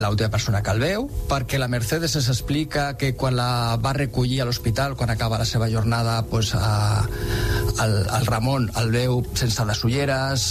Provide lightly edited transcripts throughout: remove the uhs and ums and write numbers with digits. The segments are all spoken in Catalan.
l'última persona que el veu, perquè la Mercedes es explica que quan la va recollir a l'hospital, quan acaba la seva jornada, pues, el Ramon el veu sense les ulleres,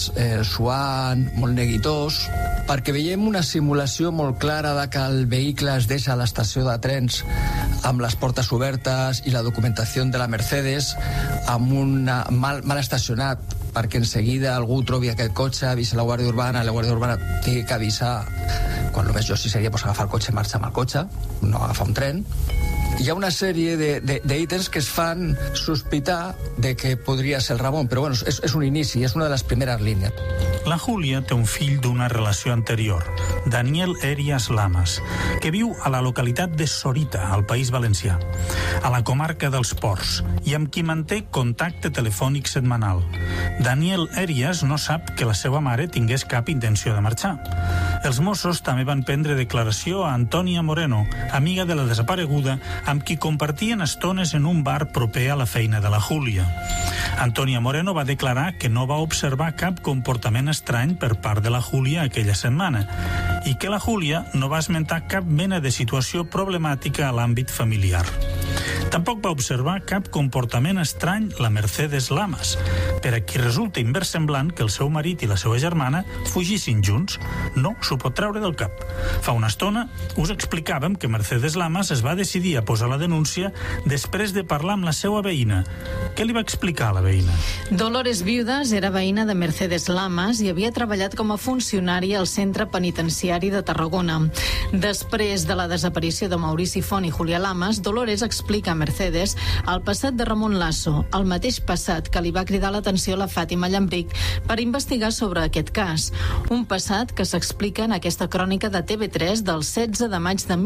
suant, molt neguitós, perquè veiem una simulació molt clara de que el vehicle es deixa a l'estació de trens amb les portes obertes i la documentació de la Mercedes amb un mal estacionat, perquè en seguida algú trobi aquest cotxe, avisa la Guàrdia Urbana, la Guàrdia Urbana té que avisar. Quan només jo sí seria pues, agafar el cotxe i marxar amb el cotxe, no agafar un tren. Hi ha una sèrie d'ítems que es fan sospitar de que podria ser el Ramon, però bueno, és un inici, és una de les primeres línies. La Júlia té un fill d'una relació anterior, Daniel Erias Lamas, que viu a la localitat de Sorita, al País Valencià, a la comarca dels Ports, i amb qui manté contacte telefònic setmanal. Daniel Erias no sap que la seva mare tingués cap intenció de marxar. Els Mossos també van prendre declaració a Antònia Moreno, amiga de la desapareguda, amb qui compartien estones en un bar proper a la feina de la Júlia. Antònia Moreno va declarar que no va observar cap comportament estrany per part de la Júlia aquella setmana i que la Júlia no va esmentar cap mena de situació problemàtica a l'àmbit familiar. Tampoc va observar cap comportament estrany la Mercedes Lamas, per a qui resulta inversemblant que el seu marit i la seva germana fugissin junts. No s'ho pot treure del cap. Fa una estona us explicàvem que Mercedes Lamas es va decidir a posar la denúncia després de parlar amb la seva veïna. Què li va explicar a la veïna? Dolores Viudas era veïna de Mercedes Lamas i havia treballat com a funcionària al centre penitenciari de Tarragona. Després de la desaparició de Maurici Font i Julià Lamas, Dolores explica a Mercedes el passat de Ramon Lasso, el mateix passat que li va cridar l'atenció la Fàtima Llambric per investigar sobre aquest cas. Un passat que s'explica en aquesta crònica de TV3 del 16 de maig de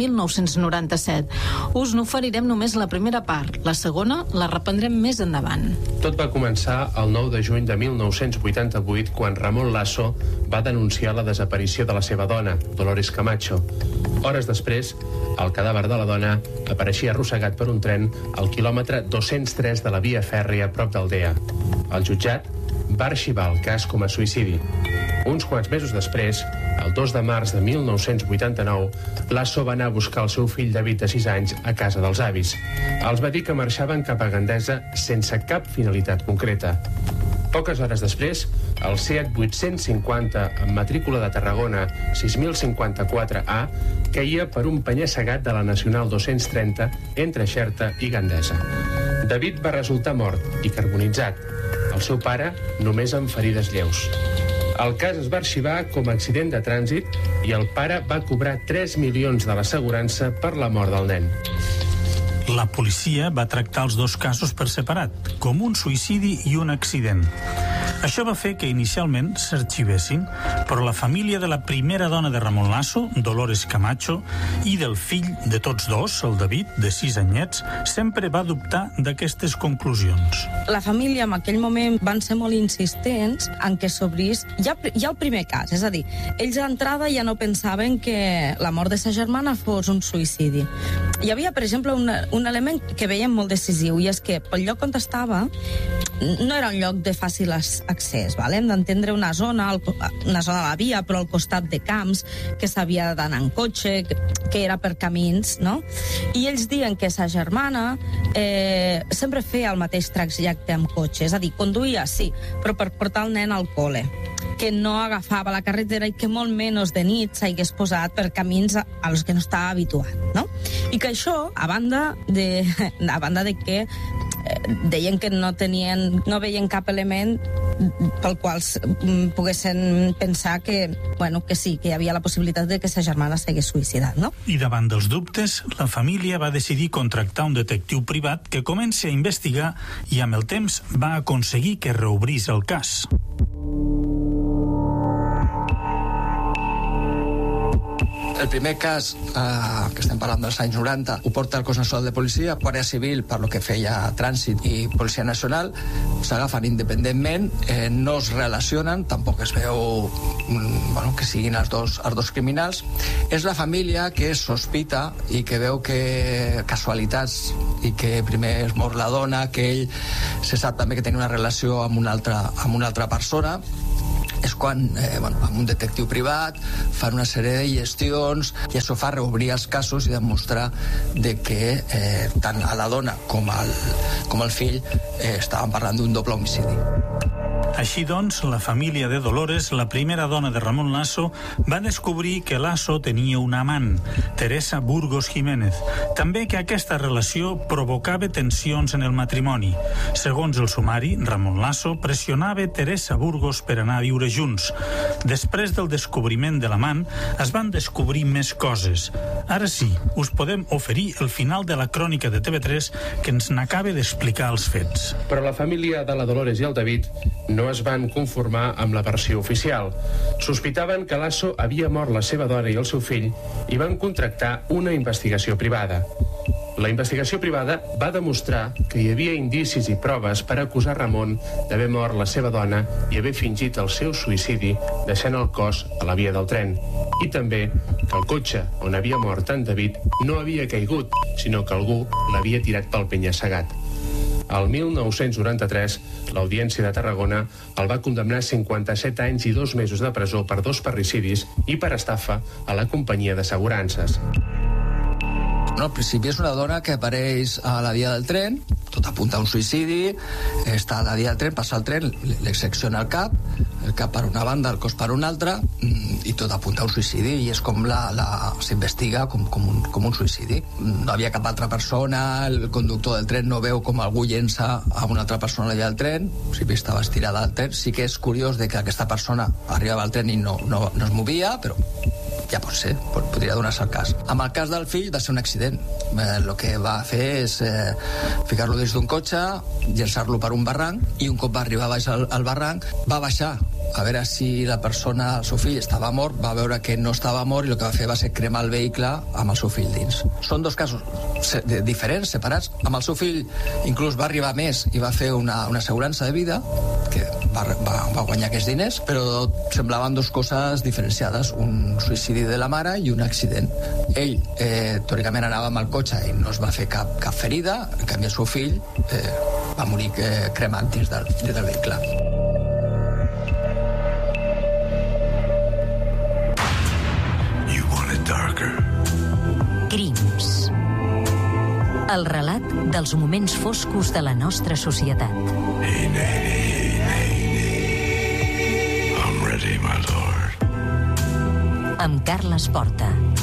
1997. Us n'oferirem només la primera part. La segona la reprendrem més endavant. Tot va començar el 9 de juny de 1988, quan Ramon Lasso va denunciar la desaparició de la seva dona, Dolores Camacho. Hores després, el cadàver de la dona apareixia arrossegat per un tren al quilòmetre 203 de la via fèrria prop d'Aldea. El jutjat va arxivar el cas com a suïcidi. Uns quants mesos després, el 2 de març de 1989, Lasso va anar a buscar el seu fill David de 6 anys a casa dels avis. Els va dir que marxaven cap a Gandesa sense cap finalitat concreta. Poques hores després, el Seat 850 amb matrícula de Tarragona 6054A caia per un penya-segat de la Nacional 230 entre Xerta i Gandesa. David va resultar mort i carbonitzat. El seu pare només amb ferides lleus. El cas es va arxivar com a accident de trànsit i el pare va cobrar 3 milions de l'assegurança per la mort del nen. La policia va tractar els dos casos per separat, com un suïcidi i un accident. Això va fer que inicialment s'arxivessin, però la família de la primera dona de Ramon Lasso, Dolores Camacho, i del fill de tots dos, el David, de 6 anyets, sempre va dubtar d'aquestes conclusions. La família en aquell moment van ser molt insistents en que s'obrís ja el primer cas, és a dir, ells d'entrada ja no pensaven que la mort de sa germana fos un suïcidi. Hi havia, per exemple, un element que veiem molt decisiu, i és que pel lloc on estava no era un lloc de fàcil accés, vale? Hem d'entendre una zona de la via, però al costat de camps, que s'havia d'anar en cotxe, que era per camins, no? I ells diuen que sa germana sempre feia el mateix trajecte amb cotxe, és a dir, conduïa, sí, però per portar el nen al col·le, que no agafava la carretera i que molt menys de nit s'hagués posat per camins als que no estava habituat, no? I que això, a banda de que deien que no veien cap element pel qual poguessin pensar que sí, que hi havia la possibilitat de que sa germana s'hagués suïcidat, no? I davant dels dubtes, la família va decidir contractar un detectiu privat que comenci a investigar i amb el temps va aconseguir que reobrís el cas. El primer cas, que estem parlant dels anys 90, ho porta el Cos Nacional de Policia, Guàrdia Civil, per lo que feia Trànsit i Policia Nacional, s'agafen independentment, no es relacionen, tampoc es veu que siguin els dos criminals. És la família que sospita i que veu que casualitats i que primer es mor la dona, que ell se sap també que tenia una relació amb una altra persona. és quan, amb un detectiu privat, fan una sèrie de gestions i això fa reobrir els casos i demostrar de que tant a la dona com al fill estaven parlant d'un doble homicidi. Així doncs, la família de Dolores, la primera dona de Ramon Lasso, va descobrir que Lasso tenia una amant, Teresa Burgos Jiménez. També que aquesta relació provocava tensions en el matrimoni. Segons el sumari, Ramon Lasso pressionava Teresa Burgos per anar a viure junts. Després del descobriment de l'amant, es van descobrir més coses. Ara sí, us podem oferir el final de la crònica de TV3 que ens n'acaba d'explicar els fets. Però la família de la Dolores i el David no es van conformar amb la versió oficial. Sospitaven que Lasso havia mort la seva dona i el seu fill i van contractar una investigació privada. La investigació privada va demostrar que hi havia indicis i proves per acusar Ramon d'haver mort la seva dona i haver fingit el seu suïcidi deixant el cos a la via del tren. I també que el cotxe on havia mort en David no havia caigut, sinó que algú l'havia tirat pel penya-segat. El 1993, l'Audiència de Tarragona el va condemnar a 57 anys i 2 mesos de presó per 2 parricidis i per estafa a la companyia d'assegurances. Al principi és una dona que apareix a la via del tren, tot apunta a un suïcidi, està a la via del tren, passa el tren, li secciona el cap per una banda, el cos per una altra, i tot apunta a un suïcidi, i és com s'investiga com un suïcidi. No havia cap altra persona, el conductor del tren no veu com algú llença a una altra persona a la via del tren, o sigui, estava estirada al tren. Sí que és curiós de que aquesta persona arribava al tren i no es movia, però ja pot ser, podria donar-se el cas. Amb el cas del fill va ser un accident. El que va fer és ficar-lo dins d'un cotxe, llançar-lo per un barranc, i un cop va arribar baix al barranc, va baixar a veure si la persona, el seu fill, estava mort, va veure que no estava mort i el que va fer va ser cremar el vehicle amb el seu fill dins. Són 2 casos diferents, separats. Amb el seu fill inclús va arribar més i va fer una assegurança de vida, que va guanyar aquests diners, però semblaven 2 coses diferenciades, un suïcidi de la mare i un accident. Ell, teòricament, anava amb el cotxe i no es va fer cap ferida, en canvi el seu fill va morir cremat dins del vehicle. Crims. El relat dels moments foscos de la nostra societat. I'm ready, my lord. Amb Carles Porta.